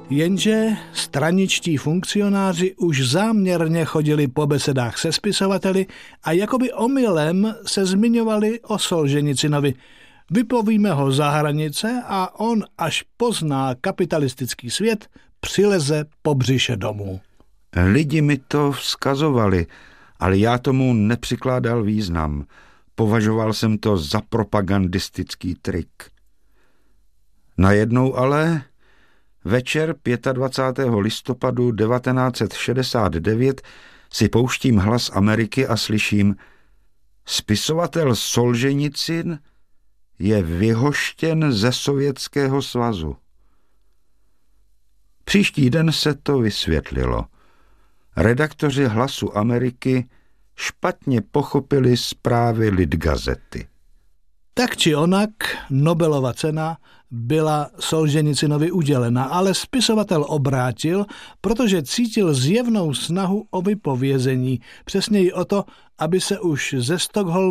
Jenže straničtí funkcionáři už záměrně chodili po besedách se spisovateli a jakoby omylem se zmiňovali o Solženicinovi. Vypovíme ho za hranice a on, až pozná kapitalistický svět, přileze po břiše domů. Lidi mi to vzkazovali, ale já tomu nepřikládal význam. Považoval jsem to za propagandistický trik. Najednou ale večer 25. listopadu 1969 si pouštím Hlas Ameriky a slyším: spisovatel Solženicin je vyhoštěn ze Sovětského svazu. Příští den se to vysvětlilo. Redaktoři Hlasu Ameriky špatně pochopili zprávy Litgazety. Tak či onak, Nobelova cena byla Solženicinovi udělena, ale spisovatel obrátil, protože cítil zjevnou snahu o vypovězení, přesněji o to, aby se už ze Stockholmu